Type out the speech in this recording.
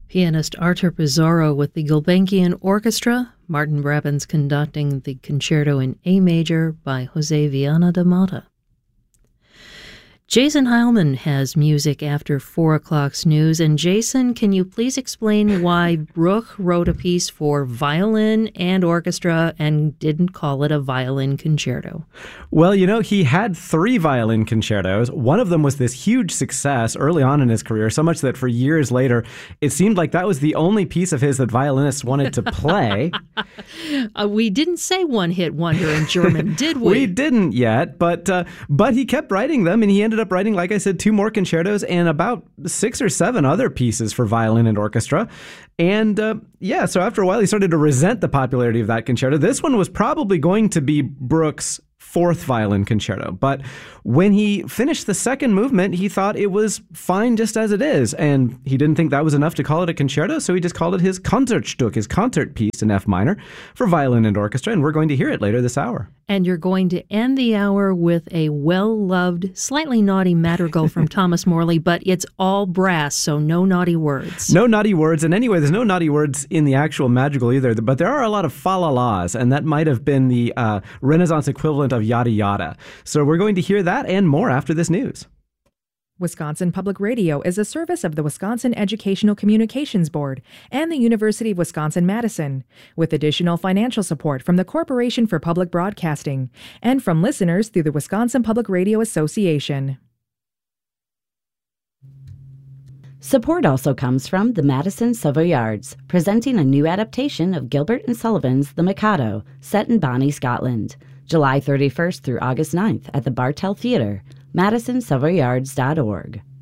Pianist Artur Pizarro with the Gulbenkian Orchestra, Martin Brabants conducting the concerto in A major by Jose Viana da Mata. Jason Heilman has music after 4 o'clock's news. And Jason, can you please explain why Bruch wrote a piece for violin and orchestra and didn't call it a violin concerto? Well, he had 3 violin concertos. One of them was this huge success early on in his career, so much that for years later, it seemed like that was the only piece of his that violinists wanted to play. We didn't say one-hit wonder in German, did we? We didn't yet, but he kept writing them, and he ended up writing, like I said, 2 more concertos and about 6 or 7 other pieces for violin and orchestra. And so after a while, he started to resent the popularity of that concerto. This one was probably going to be Bruch's 4th violin concerto. But when he finished the second movement, he thought it was fine just as it is. And he didn't think that was enough to call it a concerto, so he just called it his Konzertstück, his concert piece in F minor for violin and orchestra. And we're going to hear it later this hour. And you're going to end the hour with a well-loved, slightly naughty madrigal from Thomas Morley, but it's all brass, so no naughty words. No naughty words. And anyway, there's no naughty words in the actual madrigal either, but there are a lot of fa-la-las, and that might have been the Renaissance equivalent of yada yada. So we're going to hear that and more after this news. Wisconsin Public Radio is a service of the Wisconsin Educational Communications Board and the University of Wisconsin-Madison, with additional financial support from the Corporation for Public Broadcasting and from listeners through the Wisconsin Public Radio Association. Support also comes from the Madison Savoyards, presenting a new adaptation of Gilbert and Sullivan's The Mikado, set in Bonnie, Scotland, July 31st through August 9th at the Bartell Theatre, MadisonSavoyards.org.